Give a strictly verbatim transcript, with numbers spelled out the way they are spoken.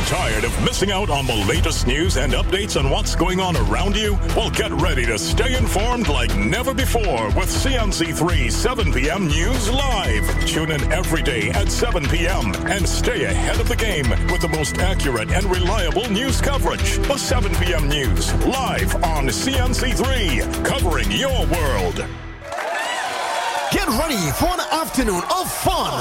Tired of missing out on the latest news and updates on what's going on around you? Well, get ready to stay informed like never before with C N C three seven p.m. News Live. Tune in every day at seven p.m. and stay ahead of the game with the most accurate and reliable news coverage. The seven p.m. News live on C N C three, covering your world. Get ready for an afternoon of fun,